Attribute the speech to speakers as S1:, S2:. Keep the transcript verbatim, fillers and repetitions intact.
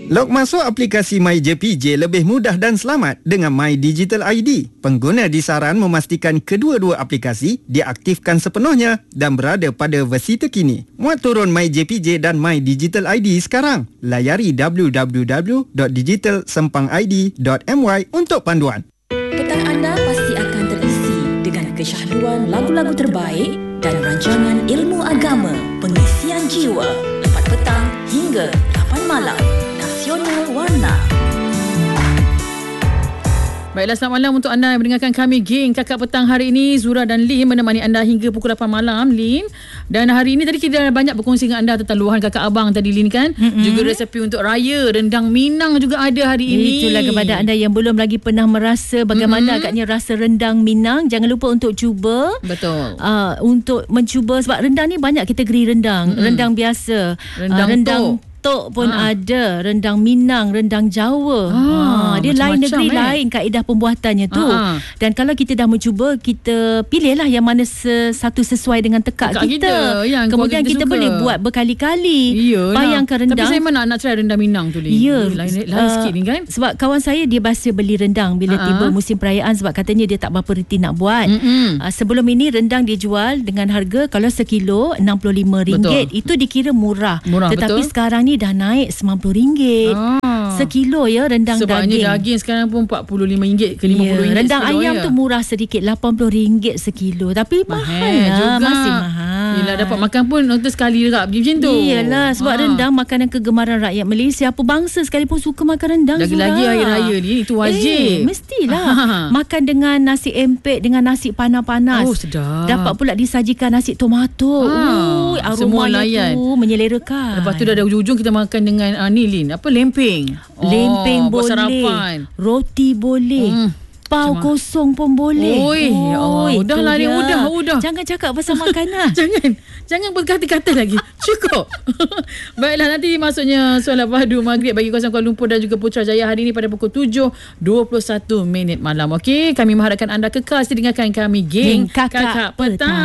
S1: Log masuk aplikasi MyJPJ lebih mudah dan selamat dengan My Digital I D. Pengguna disaran memastikan kedua-dua aplikasi diaktifkan sepenuhnya dan berada pada versi terkini. Muat turun MyJPJ dan My Digital I D sekarang. Layari w w w dot digital sempang i d dot m y untuk panduan.
S2: Petang anda pasti akan terisi dengan kesyahduan lagu-lagu terbaik dan rancangan ilmu agama, pengisian jiwa, empat petang hingga lapan malam. Nasional Warna.
S3: Baiklah, selamat malam untuk anda yang mendengarkan kami, geng Kakak Petang hari ini. Zura dan Lin menemani anda hingga pukul lapan malam, Lin. Dan hari ini tadi kita banyak berkongsi dengan anda tentang luahan kakak abang tadi, Lin, kan? Mm-hmm. Juga resepi untuk raya, rendang Minang juga ada hari ini.
S4: Itulah kepada anda yang belum lagi pernah merasa bagaimana mm-hmm. agaknya rasa rendang Minang. Jangan lupa untuk cuba.
S3: Betul.
S4: Uh, untuk mencuba, sebab rendang ni banyak kategori rendang. Mm-hmm. Rendang biasa. Rendang, uh, rendang tok pun ha. ada, rendang Minang, rendang Jawa. Ha, ha, dia lain negeri eh. lain kaedah pembuatannya tu. Ha. Dan kalau kita dah mencuba, kita pilihlah yang mana satu sesuai dengan tekak, tekak kita. kita Kemudian kita, kita boleh buat berkali-kali. Iyalah. Bayangkan rendang.
S3: Tapi saya memang nak, nak try rendang Minang tu.
S4: Ya.
S3: Lain, lain uh, sikit ni kan.
S4: Sebab kawan saya dia biasa beli rendang bila uh-huh. tiba musim perayaan, sebab katanya dia tak berapa reti nak buat. Uh, sebelum ini rendang dia jual dengan harga kalau sekilo enam puluh lima ringgit. Betul. Itu dikira murah. murah Tetapi betul. sekarang ni dah naik sembilan puluh ringgit ah. sekilo ya rendang
S3: Sebabnya
S4: daging.
S3: Sebabnya daging sekarang pun empat puluh lima ringgit ke lima puluh ringgit.
S4: Ya, rendang
S3: sekilo,
S4: ayam
S3: ya.
S4: tu murah sedikit, lapan puluh ringgit sekilo. Tapi mahal, mahal lah,
S3: juga.
S4: masih mahal.
S3: Yelah, dapat makan pun untuk sekali juga macam tu.
S4: Iyalah, sebab ha. rendang makanan kegemaran rakyat Malaysia. Apa bangsa sekalipun suka makan rendang.
S3: Lagi-lagi hari raya ni, itu wajib.
S4: Eh, mestilah. Ha. Makan dengan nasi empek, dengan nasi panas-panas.
S3: Oh, sedap.
S4: Dapat pula disajikan nasi tomato. Ha. Ui, aromanya tu menyelerakan.
S3: Lepas tu dah ada ujung-ujung kita makan dengan uh, ni, Lin, apa, lempeng.
S4: Lempeng
S3: oh,
S4: boleh. Roti boleh. Hmm. Pau Cuma. kosong pun boleh.
S3: Oi, oh, oh, dah lah ni, udah, udah.
S4: Jangan cakap pasal makanan.
S3: jangan, jangan berkata-kata lagi. Cukup. Baiklah, nanti masuknya solat padu maghrib bagi kawasan Kuala Lumpur dan juga Putrajaya hari ini pada pukul tujuh dua puluh satu minit malam. Okey, kami mengharapkan anda kekal setia dengarkan kami, geng Kakak, Kakak Petang.